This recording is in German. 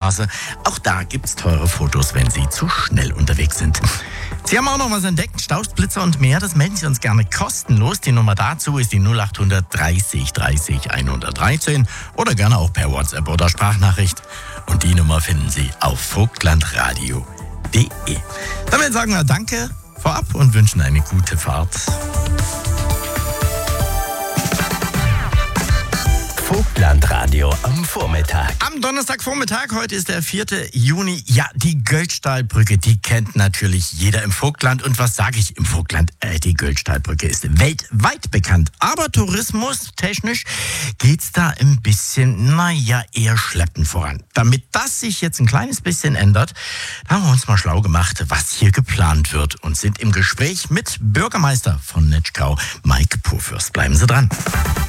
Straße. Auch da gibt's teure Fotos, wenn Sie zu schnell unterwegs sind. Sie haben auch noch was entdeckt, Stausblitzer und mehr, das melden Sie uns gerne kostenlos. Die Nummer dazu ist die 0800 30 30 113 oder gerne auch per WhatsApp oder Sprachnachricht. Und die Nummer finden Sie auf vogtlandradio.de. Damit sagen wir Danke vorab und wünschen eine gute Fahrt. Vogtlandradio am Vormittag. Am Donnerstagvormittag, heute ist der 4. Juni. Ja, die Göldstahlbrücke, die kennt natürlich jeder im Vogtland. Und was sage ich im Vogtland? Die Göldstahlbrücke ist weltweit bekannt. Aber tourismustechnisch geht's da ein bisschen, eher schleppend voran. Damit das sich jetzt ein kleines bisschen ändert, haben wir uns mal schlau gemacht, was hier geplant wird. Und sind im Gespräch mit Bürgermeister von Netschkau, Mike Purfürst. Bleiben Sie dran.